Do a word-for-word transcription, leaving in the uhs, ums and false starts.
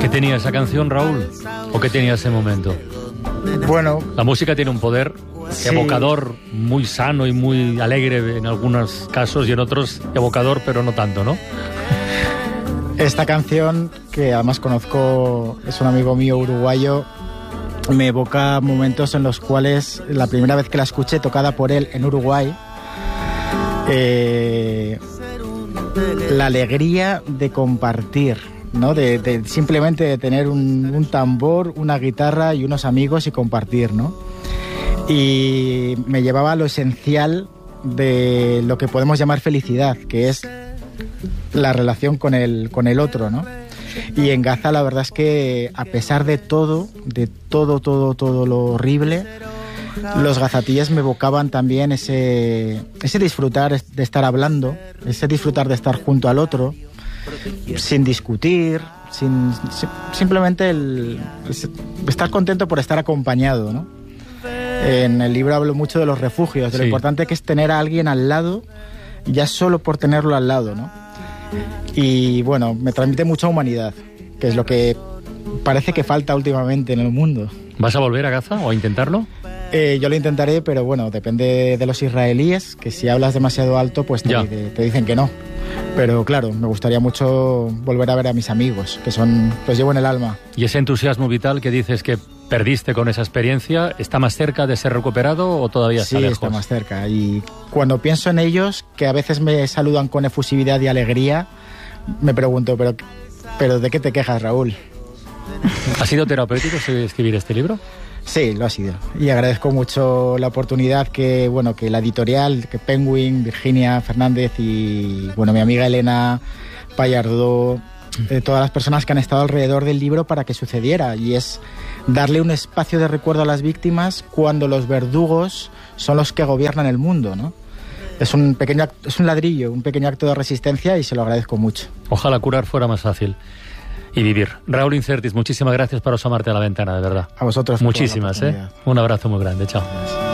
¿Qué tenía esa canción, Raúl? ¿O qué tenía ese momento? Bueno, la música tiene un poder sí. evocador muy sano y muy alegre en algunos casos y en otros evocador, pero no tanto, ¿no? Esta canción, que además conozco, es un amigo mío uruguayo, me evoca momentos en los cuales la primera vez que la escuché tocada por él en Uruguay, eh, la alegría de compartir, ¿no? De, de simplemente de tener un, un tambor, una guitarra y unos amigos y compartir, ¿no? Y me llevaba a lo esencial de lo que podemos llamar felicidad, que es la relación con el, con el otro, ¿no? Y en Gaza la verdad es que a pesar de todo, de todo, todo, todo lo horrible, los gazatíes me evocaban también ese, ese disfrutar de estar hablando, ese disfrutar de estar junto al otro, sin discutir, sin, simplemente el, el estar contento por estar acompañado, ¿no? En el libro hablo mucho de los refugios, de lo sí. importante que es tener a alguien al lado, ya solo por tenerlo al lado, ¿no? Y bueno, me transmite mucha humanidad, que es lo que parece que falta últimamente en el mundo. ¿Vas a volver a Gaza o a intentarlo? Eh, yo lo intentaré, pero bueno, depende de los israelíes, que si hablas demasiado alto, pues te, te, te dicen que no. Pero claro, me gustaría mucho volver a ver a mis amigos, que son, los llevo en el alma. ¿Y ese entusiasmo vital que dices que perdiste con esa experiencia, está más cerca de ser recuperado o todavía está sí, lejos? Sí, está más cerca. Y cuando pienso en ellos, que a veces me saludan con efusividad y alegría, me pregunto, ¿pero, pero de qué te quejas, Raúl? ¿Ha sido terapéutico escribir este libro? Sí, lo ha sido. Y agradezco mucho la oportunidad que, bueno, que la editorial, que Penguin, Virginia Fernández y, bueno, mi amiga Elena Pallardó, de todas las personas que han estado alrededor del libro para que sucediera. Y es darle un espacio de recuerdo a las víctimas cuando los verdugos son los que gobiernan el mundo, ¿no? Es un pequeño, es un ladrillo, un pequeño acto de resistencia y se lo agradezco mucho. Ojalá curar fuera más fácil. Y vivir. Raúl Incertis, muchísimas gracias por asomarte a la ventana, de verdad. A vosotros. Muchísimas, ¿eh? Un abrazo muy grande. Chao. Gracias.